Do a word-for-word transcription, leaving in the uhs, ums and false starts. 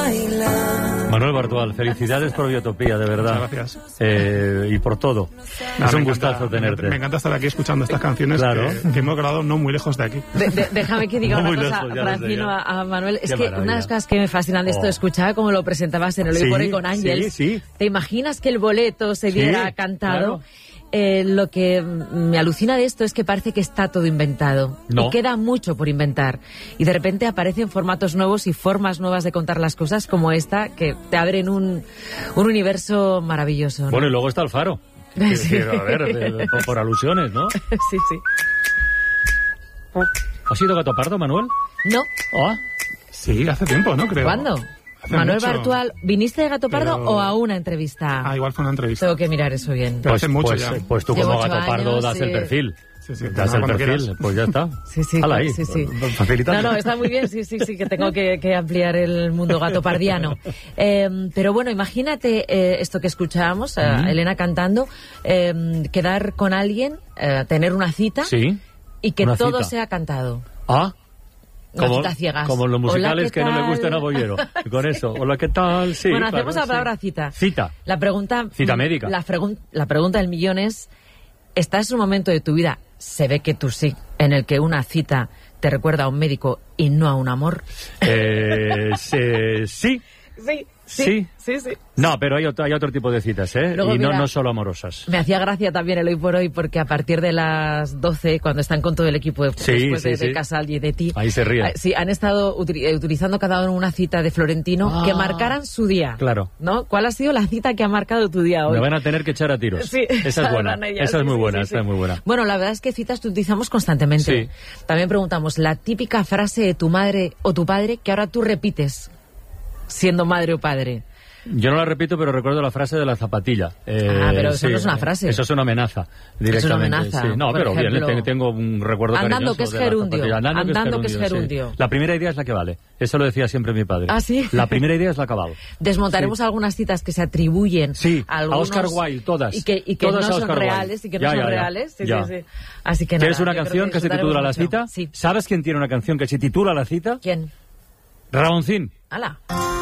Manuel Bartual, felicidades por Biotopía, de verdad. Muchas gracias. Eh, y por todo. No, es un encanta, gustazo tenerte. Me encanta estar aquí escuchando estas canciones Claro. que, que hemos grabado no muy lejos de aquí. De, de, déjame que diga No una muy cosa, lejos, ya lo sé, Francino, ya. a, a Manuel. Es Qué que maravilla. una de las cosas que me fascinan de esto, Oh. escuchaba como lo presentabas en el Hoy Sí, por Hoy con Ángels. sí, sí. ¿Te imaginas que el boleto se diera Sí, cantado? claro. Eh, lo que me alucina de esto es que parece que está todo inventado. No. Y queda mucho por inventar. Y de repente aparecen formatos nuevos y formas nuevas de contar las cosas como esta, que te abren un, un universo maravilloso, ¿no? Bueno, y luego está el faro. Que- Sí. que, a ver, de- por, por alusiones, ¿no? Sí, sí. ¿Has sido Gato Pardo, Manuel? No, Ah, Sí, hace tiempo, ¿no? Creo. ¿cuándo? Hace Manuel mucho. Bartual, ¿viniste de Gato Pardo Pero- o a una entrevista? Ah, igual fue una entrevista. Tengo que mirar eso bien. Pero pues, hace mucho pues, ya. pues tú Llevo como ocho Gato Pardo años, das sí. el perfil. Sí, sí, Das pues, el cuando perfil, quieras. pues ya está. Sí, sí, Hala ahí, sí, sí. facilitando. No, no, está muy bien, sí, sí, sí, que tengo que, que ampliar el mundo gatopardiano. Eh, pero bueno, imagínate eh, esto que escuchábamos, a Ujú. Elena cantando, eh, quedar con alguien, eh, tener una cita Sí. y que una todo cita. sea cantado. Ah, Una como, cita ciegas. como los Hola, musicales ¿qué que no le tal? gustan a Bollero. Y con eso, hola, ¿qué tal? Sí, bueno, claro, hacemos la sí. palabra cita. Cita. La pregunta... Cita mm, médica. La, pregun- la pregunta del millón es, ¿estás en un momento de tu vida, se ve que tú sí, en el que una cita te recuerda a un médico y no a un amor? Eh, se- sí. Sí, Sí. sí, sí. No, pero hay otro, hay otro tipo de citas, ¿eh? Luego, y no, mira, no solo amorosas. Me hacía gracia también el Hoy por Hoy porque a partir de las doce, cuando están con todo el equipo Sí, después sí, de, sí. de Casal y de ti, Ahí se ríen. eh, sí, han estado util- eh, utilizando cada uno una cita de Florentino Ah. que marcaran su día. Claro. ¿No? ¿Cuál ha sido la cita que ha marcado tu día hoy? Me van a tener que echar a tiros. Sí, Esa es buena. sabrán ellas, Esa es sí, muy sí, buena, sí, esa sí. es muy buena. Bueno, la verdad es que citas que utilizamos constantemente. Sí. También preguntamos la típica frase de tu madre o tu padre que ahora tú repites siendo madre o padre. Yo no la repito, pero recuerdo la frase de la zapatilla. Eh, Ah, pero eso sí, no es una frase. Eso es una amenaza, directamente. amenaza, sí. No, por pero bien, ejemplo, le te- tengo un recuerdo andando cariñoso que es de la gerundio, zapatilla. Andando, andando que es que es gerundio. gerundio. Sí. La primera idea es la que vale. Eso lo decía siempre mi padre. ¿Ah, sí? La primera idea es la que vale. Desmontaremos Sí. algunas citas que se atribuyen Sí, a, a algunos, Oscar Wilde, todas. y que, y que Todas no a son Oscar Wilde. reales y que no Ya, son ya, ya. reales. Sí, Ya. sí, sí. Así que ¿Quieres nada, una yo creo canción que, se titula La disfrutaremos Cita? mucho. Sí. ¿Sabes quién tiene una canción que se titula La Cita? ¿Quién? Ramoncín. ¡Hala!